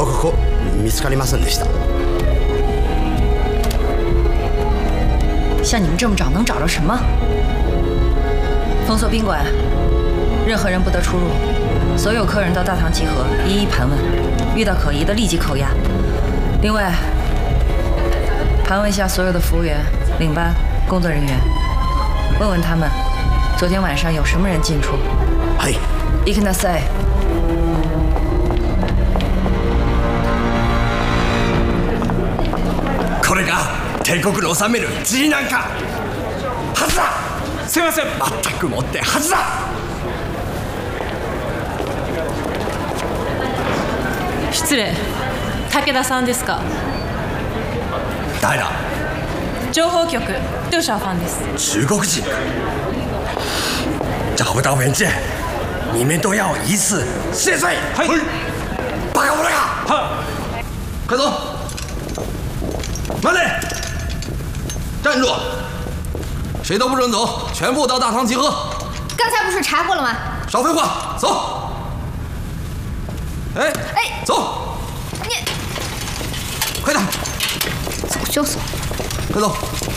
見つかりませんでした。 像你们这么找，能找着什么？封锁宾馆，任何人不得出入，所有客人到大堂集合，一一盘问，遇到可疑的立即扣押。另外，盘问一下所有的服务员、领班、工作人员，问问他们昨天晚上有什么人进出。 はい。 行きなさい。 これが帝国の治める慈悲なんか。はずだ。すいません。まったくもってはずだ。 失礼。武田さんですか？ 誰だ？ 情報局杜小芳です。 中国人。找不到文件，你们都要以死谢罪。 はい。 バカ者が！ 快走！慢点！站住！谁都不准走，全部到大堂集合。 刚才不是查过了吗？ 少废话，走！哎，走！ 你快点！ 早就走。 快走！